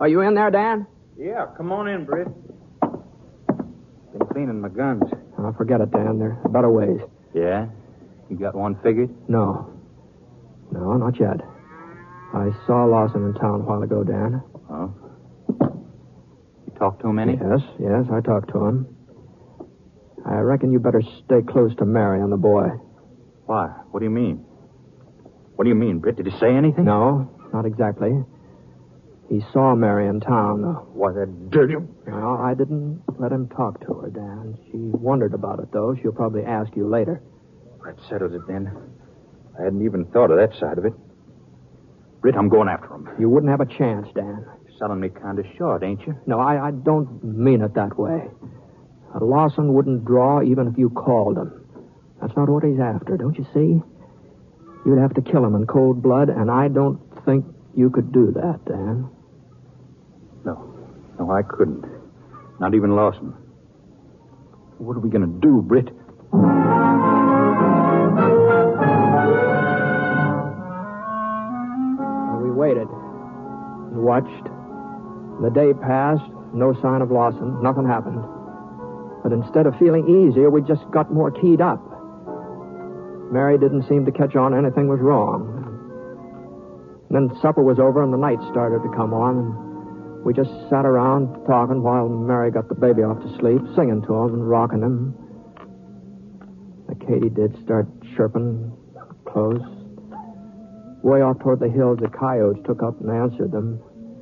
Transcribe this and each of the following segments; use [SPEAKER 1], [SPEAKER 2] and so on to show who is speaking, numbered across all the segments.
[SPEAKER 1] Are you in there, Dan?
[SPEAKER 2] Yeah, come on in, Britt. Been cleaning my guns.
[SPEAKER 1] Oh, forget it, Dan. There are better ways.
[SPEAKER 2] Yeah? You got one figured?
[SPEAKER 1] No, not yet. I saw Lawson in town a while ago, Dan.
[SPEAKER 2] Oh? You talked to him any?
[SPEAKER 1] Yes, I talked to him. I reckon you better stay close to Mary and the boy.
[SPEAKER 2] Why? What do you mean? What do you mean, Britt? Did he say anything?
[SPEAKER 1] No, not exactly. He saw Mary in town, though.
[SPEAKER 2] What a dirty...
[SPEAKER 1] No, I didn't let him talk to her, Dan. She wondered about it, though. She'll probably ask you later.
[SPEAKER 2] That settles it, then. I hadn't even thought of that side of it. Britt, I'm going after him.
[SPEAKER 1] You wouldn't have a chance, Dan.
[SPEAKER 2] You're selling me kind of short, ain't you?
[SPEAKER 1] No, I don't mean it that way. Lawson wouldn't draw even if you called him. That's not what he's after, don't you see? You'd have to kill him in cold blood, and I don't think you could do that, Dan.
[SPEAKER 2] No, I couldn't. Not even Lawson. What are we going to do, Britt?
[SPEAKER 1] We waited and watched. The day passed, no sign of Lawson. Nothing happened. But instead of feeling easier, we just got more keyed up. Mary didn't seem to catch on anything was wrong. And then supper was over and the night started to come on, and we just sat around talking while Mary got the baby off to sleep, singing to him and rocking him. The katydid start chirping close. Way off toward the hills, the coyotes took up and answered them.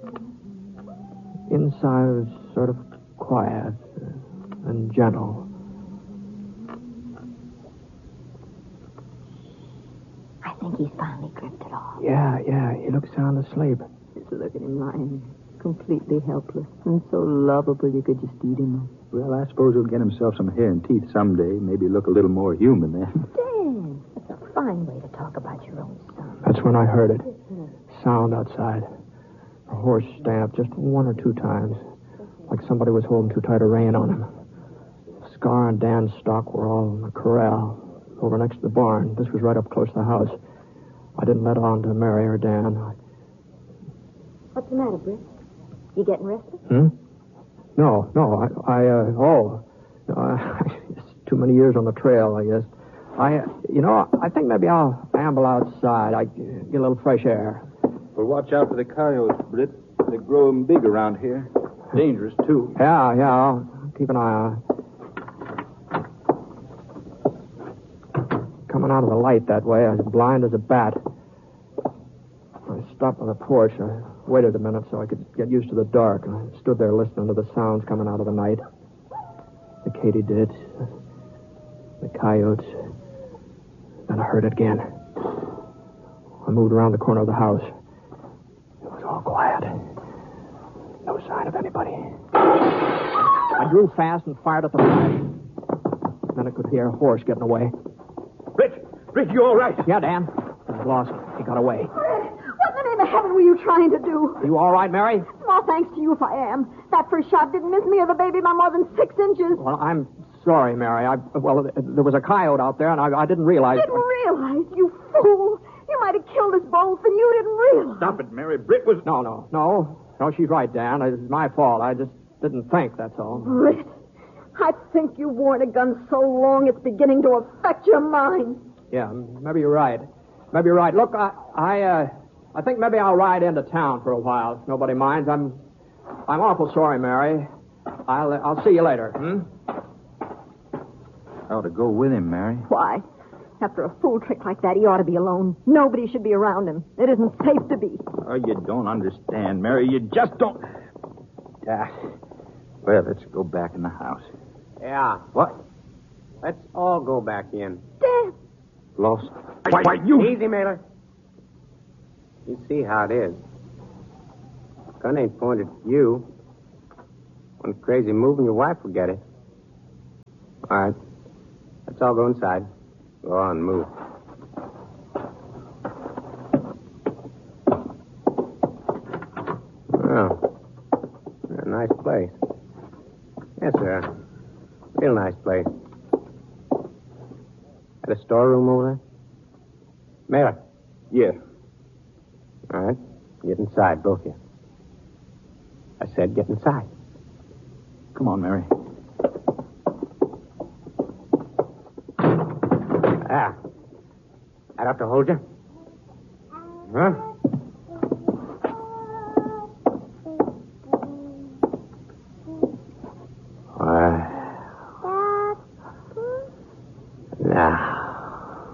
[SPEAKER 1] Inside was sort of quiet and gentle.
[SPEAKER 3] I think he's finally drifted off.
[SPEAKER 1] Yeah, he looks sound asleep.
[SPEAKER 3] Just look at him lying there, completely helpless and so lovable you could just eat him up.
[SPEAKER 2] Well, I suppose he'll get himself some hair and teeth someday. Maybe look a little more human then.
[SPEAKER 3] Dan, that's a fine way to talk about your own son.
[SPEAKER 1] That's when I heard it. Sound outside. A horse stamped just one or two times, like somebody was holding too tight a rein on him. Scar and Dan's stock were all in the corral over next to the barn. This was right up close to the house. I didn't let on to Mary or Dan.
[SPEAKER 3] What's the matter, Britt? You getting restless?
[SPEAKER 1] No, it's too many years on the trail, I guess. I think maybe I'll amble outside. I get a little fresh air.
[SPEAKER 2] Well, watch out for the coyotes, Britt. They're growing big around here. Dangerous, too.
[SPEAKER 1] Yeah, I'll keep an eye on it. Coming out of the light that way, I was blind as a bat. I stopped on the porch. I waited a minute so I could get used to the dark. And I stood there listening to the sounds coming out of the night. The katydid, the coyotes. Then I heard it again. I moved around the corner of the house. It was all quiet. No sign of anybody. I drew fast and fired at the flash. Then I could hear a horse getting away.
[SPEAKER 2] Britt, you all right?
[SPEAKER 1] Yeah, Dan. It was Lawson. He got away.
[SPEAKER 4] What in the name of heaven were you trying to do?
[SPEAKER 1] You all right, Mary?
[SPEAKER 4] Small thanks to you if I am. That first shot didn't miss me or the baby by more than 6 inches.
[SPEAKER 1] Well, I'm sorry, Mary. There was a coyote out there, and I didn't realize...
[SPEAKER 4] Didn't realize, you fool. You might have killed us both, and you didn't realize.
[SPEAKER 2] Stop it, Mary. Britt was...
[SPEAKER 1] No, she's right, Dan. It's my fault. I just didn't think, that's all.
[SPEAKER 4] Britt, I think you've worn a gun so long it's beginning to affect your mind.
[SPEAKER 1] Yeah, maybe you're right. Look, I think maybe I'll ride into town for a while, if nobody minds. I'm awful sorry, Mary. I'll see you later.
[SPEAKER 2] I ought to go with him, Mary.
[SPEAKER 4] Why? After a fool trick like that, he ought to be alone. Nobody should be around him. It isn't safe to be.
[SPEAKER 2] Oh, you don't understand, Mary. You just don't... Well, let's go back in the house.
[SPEAKER 5] Yeah.
[SPEAKER 2] What?
[SPEAKER 5] Let's all go back in.
[SPEAKER 4] Dad.
[SPEAKER 2] Lost? Why, you...
[SPEAKER 5] Easy, Mailer. You see how it is. Gun ain't pointed at you. One crazy move and your wife will get it. All right. Let's all go inside. Go on, move. Well, a nice place. Yes, sir. Real nice place. Got a storeroom over there? Mailer.
[SPEAKER 2] Yeah.
[SPEAKER 5] All right. Get inside, both of you. I said get inside.
[SPEAKER 2] Come on, Mary.
[SPEAKER 5] Ah. That ought to hold you. Huh?